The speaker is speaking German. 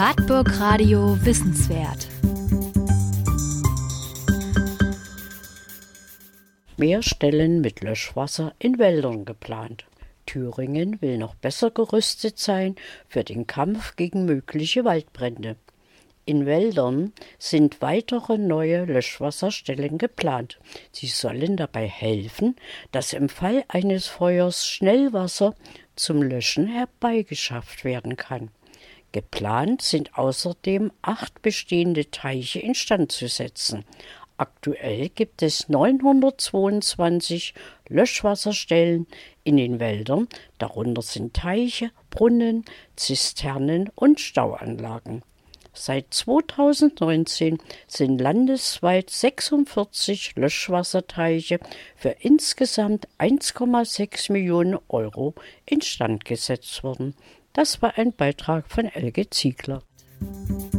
Wartburg Radio Wissenswert. Mehr Stellen mit Löschwasser in Wäldern geplant. Thüringen will noch besser gerüstet sein für den Kampf gegen mögliche Waldbrände. In Wäldern sind weitere neue Löschwasserstellen geplant. Sie sollen dabei helfen, dass im Fall eines Feuers schnell Wasser zum Löschen herbeigeschafft werden kann. Geplant sind außerdem 8 bestehende Teiche instand zu setzen. Aktuell gibt es 922 Löschwasserstellen in den Wäldern, darunter sind Teiche, Brunnen, Zisternen und Stauanlagen. Seit 2019 sind landesweit 46 Löschwasserteiche für insgesamt 1,6 Millionen Euro instand gesetzt worden. Das war ein Beitrag von Elke Ziegler.